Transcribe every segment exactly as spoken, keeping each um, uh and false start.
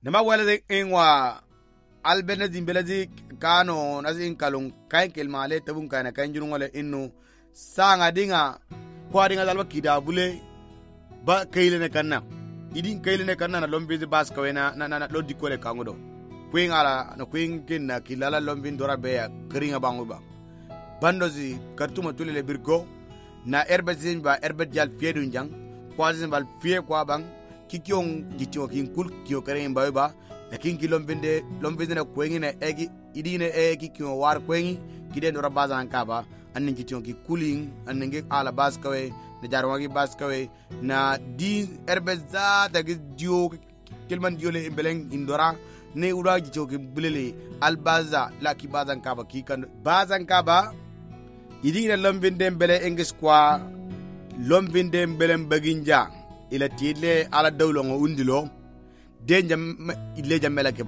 nama wala ingwa albena zimbelazi kano nasin kalung kain kelmale tabun kana kain jurun wala inno sanga dinga kwadinga dalba kida bule ba kayle ne kanna idin kayle ne kanna na lombi bas kawena na na lodi kole kangodo kwing ala na kwing kinna kilala lombi ndora be ya kringa banguba bandozi kartuma tulele birgo na erbe zinba erbe jal fiedun jang kwazin bal fie kwa bang kikiong jitio kin kul kio kare mbayba lakin ki lombinde lombinde na kwengi na egi idine egi kio war kwengi kide ndora bazan kaba anin jitio ki kuling anin ge ala bas kawe na jarwagi bas kawe na di erbe za tagi dio kilman dio le imbeleng indora ne ura jitio ki bulele albaza la ki bazan kaba ki kan bazan kaba idine lombinde mbele engis kwa lombinde mbele baginja ila tile ala dawlo ngo undilo denja ile jamela keba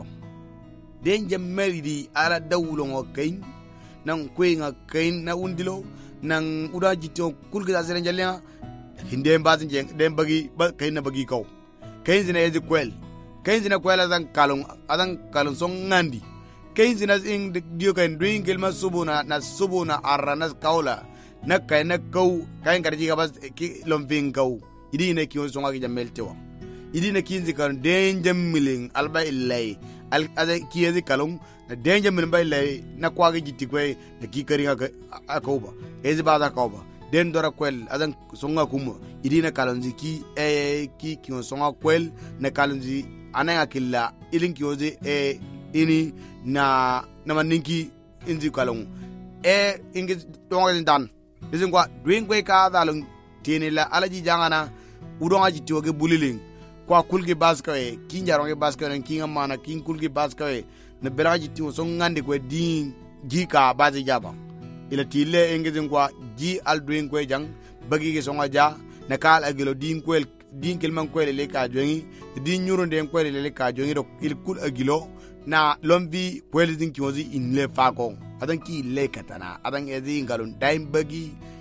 denja melidi ala dawlo ngo kain nan kwinga kain na undilo nan uda jito kulga azeren jalya hinde mbazin jeng dem bagi ba kain na bagi kaw kain zina ezi kwel kain zina kwel azan kalung azan kalung song ngandi kain zina ing dio kain doing gelma subuna na subuna arana kaula na kain na kaw kain karji ga bas ki lomving kaw idine kiyo songa ki jameltewa idine kinzi kan denjam miling alba illay al ada kiyezi kalung na denjam miling bay lay na kwagi jitikwe na kikari akauba ezi bada kauba den dora kwel adan songa kuma idine kalonzi ki e ki kiyo songa kwel na kalonzi ananga killa ilin kiyozi e ini na na maninki inzi kalung e ingi tonga dan dizin kwa dwingwe ka dalung tini la alaji jangana udonga jitoge buliling kwa kulgi baskawe kinjaronge baskawe kinga mana kin kulgi baskawe na belaji timo so ngande ko din jika bazi jaba ila tile engezin kwa ji alduin ko jang bagi ke songa ja na kal agilo din ko din kelman ko le ka jongi din nyuro den ko le ka jongi do il kul agilo na lombi ko le din kimozi in le fa ko adan ki le katana adan ezi ngalun time bagi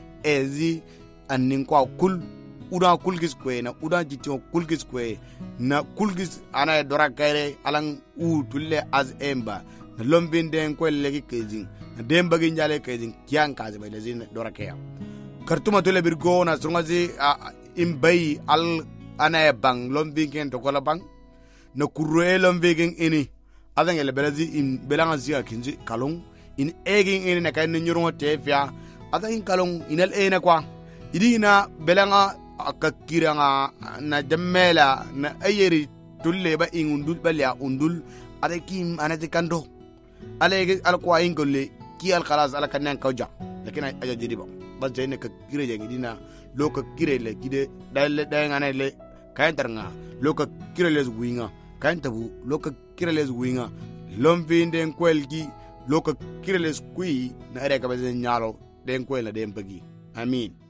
ezi annin kwa kul uda kulgis kwe na uda jitio kulgis kwe na kulgis ana dora kaire alang u tulle az emba na lombin den ko legi kezin na demba gi njale kezin kian kaze bay lezin dora kaya kartuma tulle birgo na songazi imbay al ana bang lombin ken to kola bang na kurre lombin ini adan ele belazi in belanga zia kinji kalung in egin ini na kay nyuro tefia adan kalung inal ena kwa idina belanga akakiranga na jamela na ayeri tulle ba ingundul balya undul ade kim anati kando ale alqwa ingole ki al khalas ala kanan kawja lakin aja jiriba bas jeyne ka kire jengi dina loka kire le kide dal day ngane le kayan tarnga loka kire les guinga kayan tabu loka kire les guinga lombi den kwelgi loka kire les kui na ere ka be nyalo den kwela den bagi amin.